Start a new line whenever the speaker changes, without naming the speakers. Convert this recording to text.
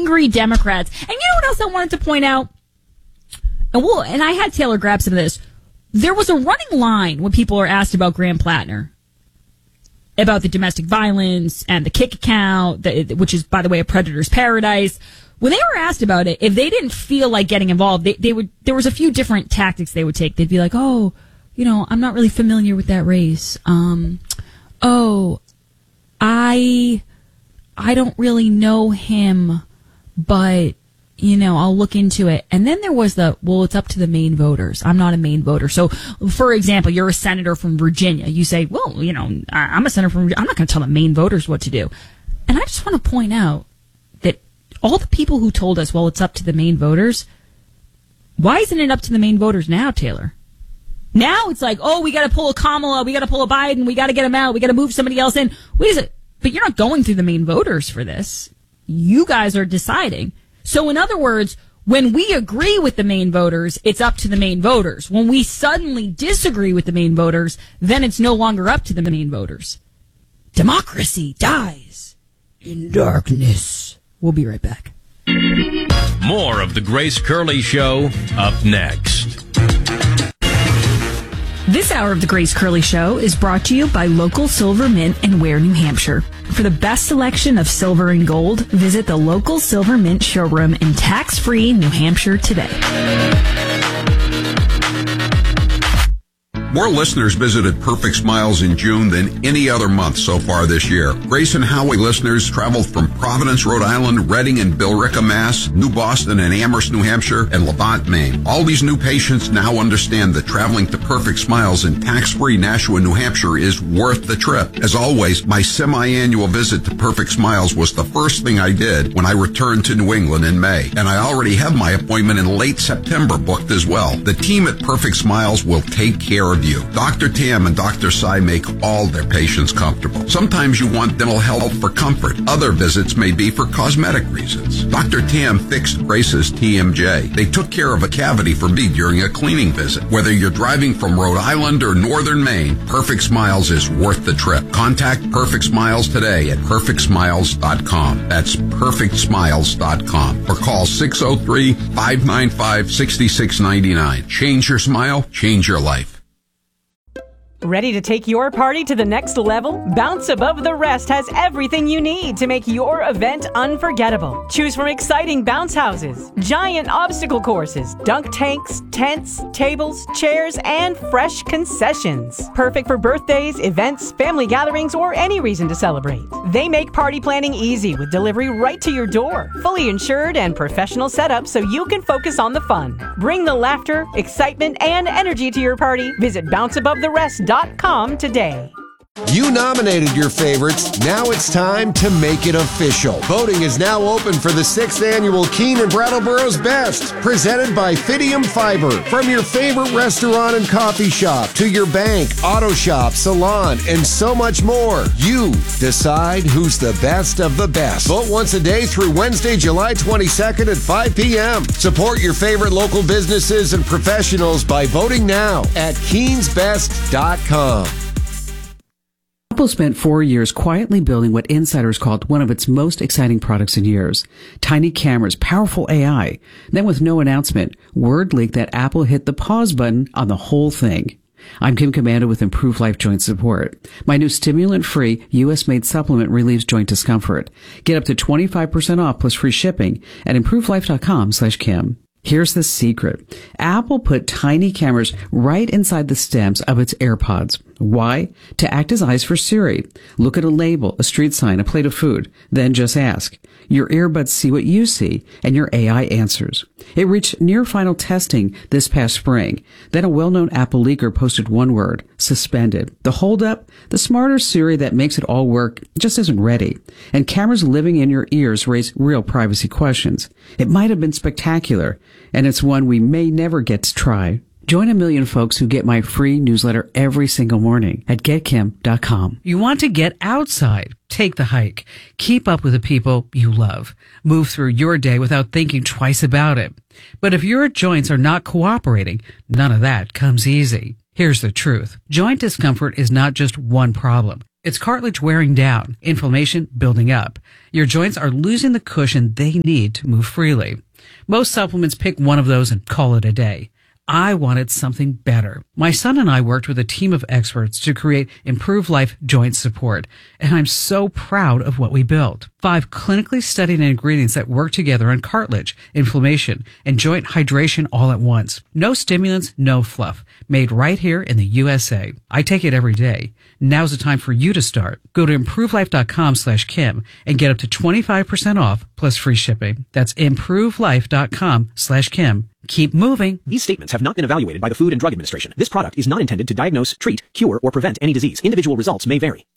angry Democrats. And you know what else I wanted to point out? And I had Taylor grab some of this. There was a running line when people are asked about Graham Plattner, about the domestic violence and the kick account, which is, by the way, a predator's paradise. When they were asked about it, if they didn't feel like getting involved, they would. There was a few different tactics they would take. They'd be like, "Oh, I'm not really familiar with that race. I don't really know him, but." I'll look into it. And then there was it's up to the Maine voters. I'm not a Maine voter. So, for example, you're a senator from Virginia. You say, I'm a senator from Virginia. I'm not going to tell the Maine voters what to do. And I just want to point out that all the people who told us, it's up to the Maine voters, why isn't it up to the Maine voters now, Taylor? Now it's like, we got to pull a Kamala, we got to pull a Biden, we got to get him out, we got to move somebody else in. Wait a second. But you're not going through the Maine voters for this. You guys are deciding. So in other words, when we agree with the Maine voters, it's up to the Maine voters. When we suddenly disagree with the Maine voters, then it's no longer up to the Maine voters. Democracy dies in darkness. We'll be right back.
More of the Grace Curley Show up next.
This hour of the Grace Curley Show is brought to you by Local Silver Mint in Ware, New Hampshire. For the best selection of silver and gold, visit the Local Silver Mint showroom in tax-free New Hampshire today.
More listeners visited Perfect Smiles in June than any other month so far this year. Grace and Howie listeners traveled from Providence, Rhode Island, Reading and Billerica, Mass., New Boston and Amherst, New Hampshire, and Levant, Maine. All these new patients now understand that traveling to Perfect Smiles in tax-free Nashua, New Hampshire is worth the trip. As always, my semi-annual visit to Perfect Smiles was the first thing I did when I returned to New England in May. And I already have my appointment in late September booked as well. The team at Perfect Smiles will take care of you. Dr. Tam and Dr. Sai make all their patients comfortable. Sometimes you want dental health for comfort. Other visits may be for cosmetic reasons. Dr. Tam fixed Grace's TMJ. They took care of a cavity for me during a cleaning visit. Whether you're driving from Rhode Island or northern Maine, Perfect Smiles is worth the trip. Contact Perfect Smiles today at perfectsmiles.com. That's perfectsmiles.com. Or call 603-595-6699. Change your smile, change your life.
Ready to take your party to the next level? Bounce Above the Rest has everything you need to make your event unforgettable. Choose from exciting bounce houses, giant obstacle courses, dunk tanks, tents, tables, chairs, and fresh concessions. Perfect for birthdays, events, family gatherings, or any reason to celebrate. They make party planning easy with delivery right to your door. Fully insured and professional setup so you can focus on the fun. Bring the laughter, excitement, and energy to your party. Visit bounceabovetherest.com today.
You nominated your favorites. Now it's time to make it official. Voting is now open for the 6th annual Keene and Brattleboro's Best, presented by Fidium Fiber. From your favorite restaurant and coffee shop to your bank, auto shop, salon, and so much more. You decide who's the best of the best. Vote once a day through Wednesday, July 22nd at 5 p.m. Support your favorite local businesses and professionals by voting now at keensbest.com.
Apple spent 4 years quietly building what insiders called one of its most exciting products in years. Tiny cameras, powerful AI. Then with no announcement, word leaked that Apple hit the pause button on the whole thing. I'm Kim Komando with Improved Life Joint Support. My new stimulant-free, U.S.-made supplement relieves joint discomfort. Get up to 25% off plus free shipping at improvedlife.com/Kim. Here's the secret. Apple put tiny cameras right inside the stems of its AirPods. Why? To act as eyes for Siri. Look at a label, a street sign, a plate of food. Then just ask. Your earbuds see what you see, and your AI answers. It reached near final testing this past spring. Then a well-known Apple leaker posted one word, suspended. The holdup? The smarter Siri that makes it all work just isn't ready. And cameras living in your ears raise real privacy questions. It might have been spectacular, and it's one we may never get to try. Join a million folks who get my free newsletter every single morning at getkim.com.
You want to get outside. Take the hike. Keep up with the people you love. Move through your day without thinking twice about it. But if your joints are not cooperating, none of that comes easy. Here's the truth. Joint discomfort is not just one problem. It's cartilage wearing down, inflammation building up. Your joints are losing the cushion they need to move freely. Most supplements pick one of those and call it a day. I wanted something better. My son and I worked with a team of experts to create Improve Life Joint Support, and I'm so proud of what we built. 5 clinically studied ingredients that work together on cartilage, inflammation, and joint hydration all at once. No stimulants, no fluff. Made right here in the USA. I take it every day. Now's the time for you to start. Go to improvelife.com/Kim and get up to 25% off plus free shipping. That's improvelife.com/Kim. Keep moving.
These statements have not been evaluated by the Food and Drug Administration. This product is not intended to diagnose, treat, cure, or prevent any disease. Individual results may vary.